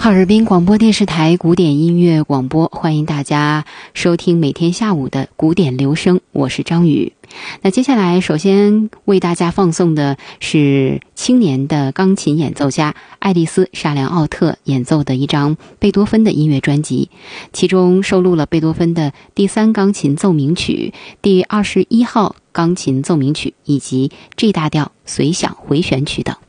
哈尔滨广播电视台古典音乐广播，欢迎大家收听每天下午的古典留声，我是张宇。那接下来首先为大家放送的是青年的钢琴演奏家爱丽丝·沙良奥特演奏的一张贝多芬的音乐专辑，其中收录了贝多芬的第3钢琴奏鸣曲、第21号钢琴奏鸣曲以及 G 大调随想回旋曲等。